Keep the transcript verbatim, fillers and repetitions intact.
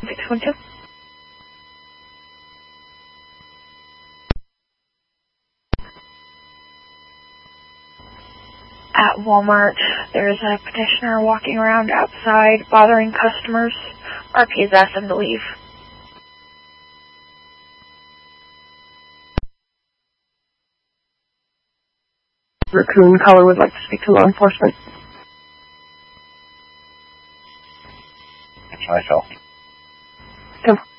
six one two. At Walmart, there's a petitioner walking around outside bothering customers. R P has asked them to leave. Raccoon Color would like to speak to law enforcement. It's myself. Come.